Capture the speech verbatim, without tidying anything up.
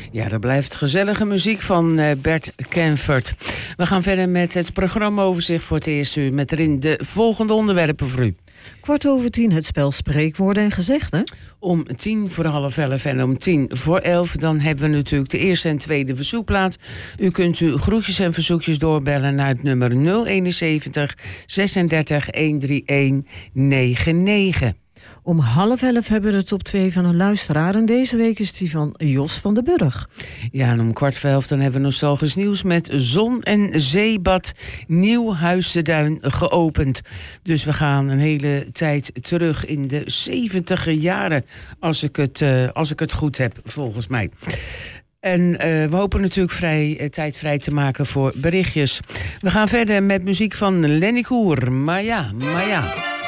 Ja, er blijft gezellige muziek van uh, Bert Kaempfert. We gaan verder met het programmaoverzicht voor het eerste uur... met erin de volgende onderwerpen voor u. Kwart over tien het spel Spreekwoorden en Gezegden. Om tien voor half elf en om tien voor elf... dan hebben we natuurlijk de eerste en tweede verzoekplaat. U kunt uw groetjes en verzoekjes doorbellen naar het nummer nul eenenzeventig zesendertig honderdeenennegentig. Om half elf hebben we de top twee van een luisteraar. En deze week is die van Jos van den Burg. Ja, en om kwart voor elf dan hebben we nostalgisch nieuws met Zon- en Zeebad Nieuw Huis de Duin geopend. Dus we gaan een hele tijd terug in de zeventiger jaren, als ik het, uh, als ik het goed heb, volgens mij. En uh, we hopen natuurlijk vrij, uh, tijd vrij te maken voor berichtjes. We gaan verder met muziek van Lenny Koer. Maar ja, maar ja...